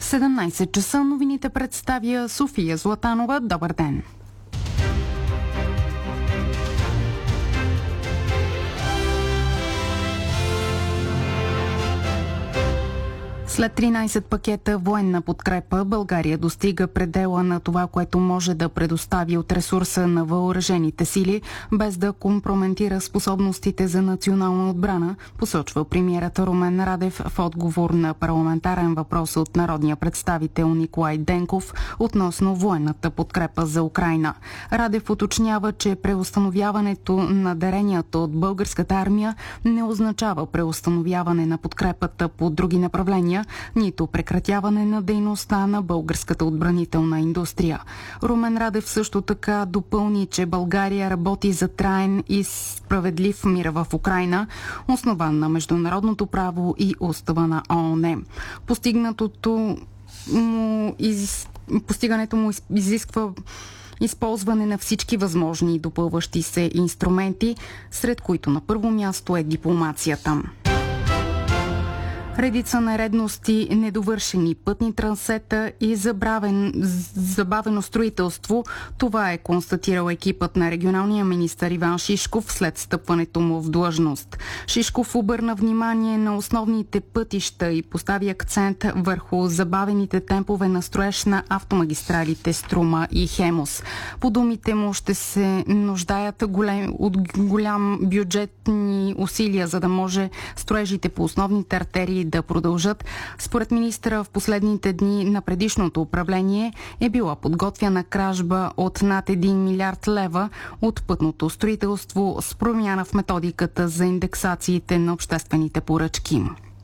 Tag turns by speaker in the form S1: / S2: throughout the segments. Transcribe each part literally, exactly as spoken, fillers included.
S1: седемнайсет часа новините представя София Златанова. Добър ден! След тринайсет пакета военна подкрепа, България достига предела на това, което може да предостави от ресурса на въоръжените сили, без да компрометира способностите за национална отбрана, посочва премиерът Румен Радев в отговор на парламентарен въпрос от народния представител Николай Денков относно военната подкрепа за Украйна. Радев уточнява, че преустановяването на даренията от българската армия не означава преустановяване на подкрепата по други направления, нито прекратяване на дейността на българската отбранителна индустрия. Румен Радев също така допълни, че България работи за траен и справедлив мир в Украйна, основан на международното право и устава на ООН. Постигнатото му из... Постигането му изисква използване на всички възможни допълващи се инструменти, сред които на първо място е дипломацията. Редица нередности, недовършени пътни трасета и забравен, забавено строителство. Това е констатирал екипът на регионалния министър Иван Шишков след стъпването му в длъжност. Шишков обърна внимание на основните пътища и постави акцент върху забавените темпове на строеж на автомагистралите Струма и Хемус. По думите му ще се нуждаят голем, от голям бюджетни усилия, за да може строежите по основните артерии да продължат. Според министъра, в последните дни на предишното управление е била подготвяна кражба от над един милиард лева от пътното строителство с промяна в методиката за индексациите на обществените поръчки.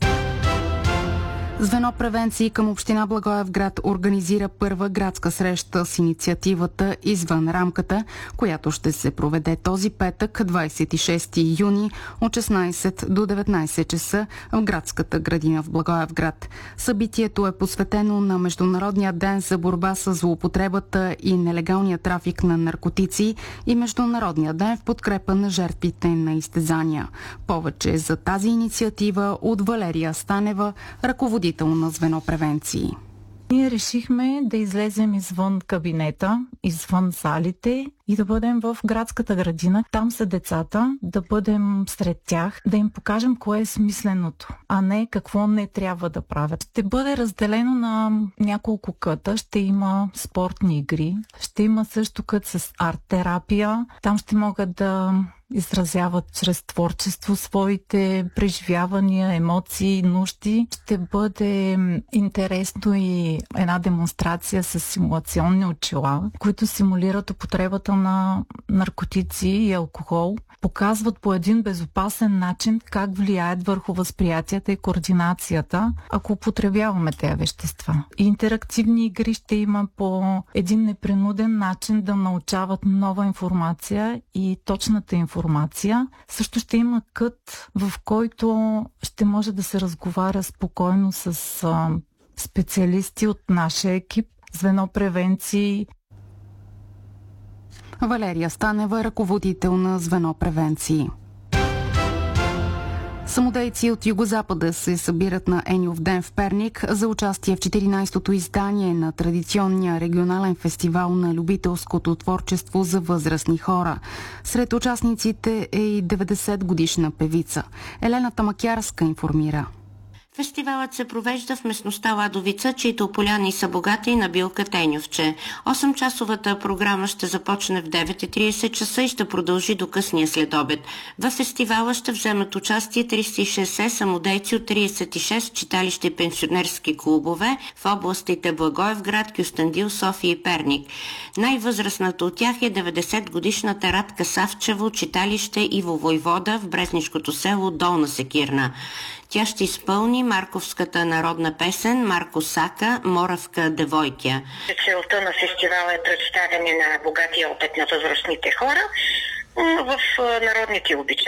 S1: Звено превенции към община Благоевград организира първа градска среща с инициативата Извън рамката, която ще се проведе този петък, двайсет и шести юни от шестнайсет до деветнайсет часа в градската градина в Благоевград. Събитието е посветено на Международния ден за борба с злоупотребата и нелегалния трафик на наркотици и Международния ден в подкрепа на жертвите на изтезания. Повече за тази инициатива от Валерия Станева, ръководител на звено превенции.
S2: Ние решихме да излезем извън кабинета, извън залите и да бъдем в градската градина. Там са децата, да бъдем сред тях, да им покажем кое е смисленото, а не какво не трябва да правят. Ще бъде разделено на няколко къта, ще има спортни игри, ще има също кът с арт-терапия. Там ще могат да изразяват чрез творчество своите преживявания, емоции, нужди. Ще бъде интересно и една демонстрация с симулационни очила, които симулират употребата на наркотици и алкохол. Показват по един безопасен начин как влияят върху възприятията и координацията, ако употребяваме тези вещества. И интерактивни игри ще има по един непринуден начин да научават нова информация и точната информация. Също ще има кът, в който ще може да се разговаря спокойно с а, специалисти от нашия екип, звено превенции.
S1: Валерия Станева, ръководител на звено превенции. Самодейци от Югозапада се събират на Еньов ден в Перник за участие в четиринайсетото издание на традиционния регионален фестивал на любителското творчество за възрастни хора. Сред участниците е и деветдесетгодишна певица. Елена Тамакярска информира.
S3: Фестивалът се провежда в местността Ладовица, чието поляни са богати на билка Теньовче. осемчасовата програма ще започне в девет и трийсет часа и ще продължи до късния следобед. В фестивала ще вземат участие триста и шейсет самодейци от трийсет и шест читалища и пенсионерски клубове в областите Благоевград, Кюстендил, София и Перник. Най-възрастната от тях е деветдесетгодишната Радка Савчева от читалище Иво Войвода в брезнишкото село Долна Секирна. Тя ще изпълни марковската народна песен Марко Сака, Моравка девойкя.
S4: Целта на фестивала е представяне на богатия опит на възрастните хора в народните обичаи.